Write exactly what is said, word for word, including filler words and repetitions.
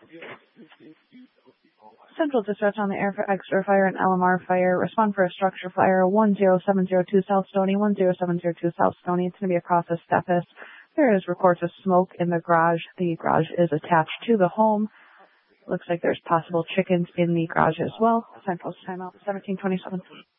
Central dispatch on the air for extra fire and L M R fire. Respond for a structure fire. one zero seven zero two South Stony, one zero seven zero two South Stony. It's going to be across the Steffes. There is reports of smoke in the garage. The garage is attached to the home. Looks like there's possible chickens in the garage as well. Signpost timeout, seventeen twenty-seven.